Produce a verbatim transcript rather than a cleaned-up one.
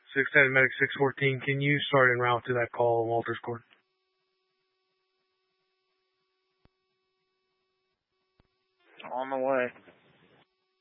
six ten Medic six fourteen, can you start en route to that call on Walters Court? On the way.